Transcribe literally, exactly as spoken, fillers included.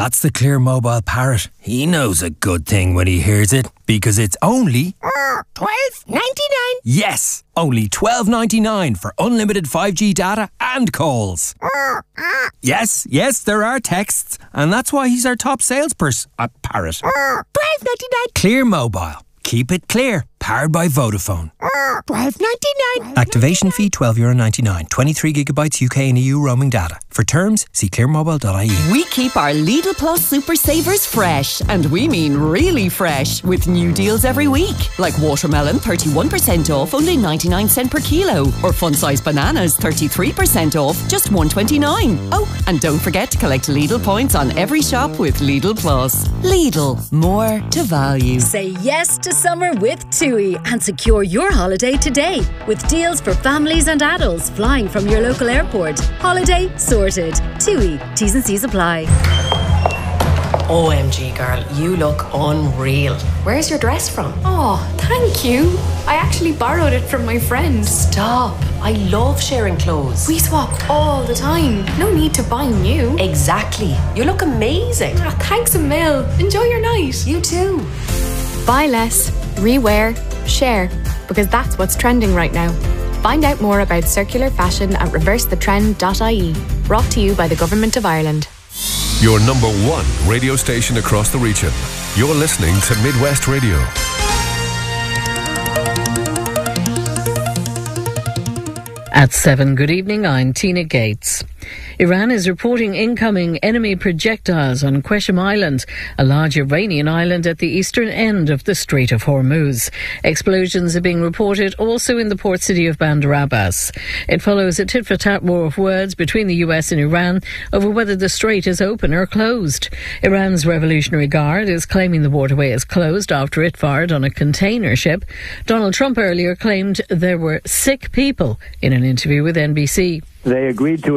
That's the Clear Mobile Parrot. He knows a good thing when he hears it, because it's only twelve ninety-nine. Yes, only twelve ninety-nine for unlimited five G data and calls. Yes, yes, there are texts, and that's why he's our top salesperson at Parrot. twelve ninety-nine. Clear Mobile. Keep it clear. Powered by Vodafone. twelve ninety-nine. Activation fee twelve euro ninety-nine. twenty-three gigabytes U K and E U roaming data. For terms, see clear mobile dot I E. We keep our Lidl Plus Super Savers fresh, and we mean really fresh, with new deals every week. Like watermelon, thirty-one percent off, only ninety-nine cents per kilo. Or fun-sized bananas, thirty-three percent off, just one twenty-nine. Oh, and don't forget to collect Lidl points on every shop with Lidl Plus. Lidl, more to value. Say yes to summer with TUI and secure your holiday today with deals for families and adults flying from your local airport. Holiday sorted. TUI. T's and C's apply. O M G, girl, you look unreal. Where's your dress from? Oh, thank you. I actually borrowed it from my friends. Stop. I love sharing clothes. We swap all the time. No need to buy new. Exactly. You look amazing. Oh, thanks a mil. Enjoy your night. You too. Buy less, rewear, share, because that's what's trending right now. Find out more about circular fashion at reverse the trend dot I E. Brought to you by the Government of Ireland. Your number one radio station across the region. You're listening to Midwest Radio. At seven, good evening, I'm Tina Gates. Iran is reporting incoming enemy projectiles on Qeshm Island, a large Iranian island at the eastern end of the Strait of Hormuz. Explosions are being reported also in the port city of Bandar Abbas. It follows a tit-for-tat war of words between the U S and Iran over whether the strait is open or closed. Iran's Revolutionary Guard is claiming the waterway is closed after it fired on a container ship. Donald Trump earlier claimed there were sick people in an interview with N B C. They agreed to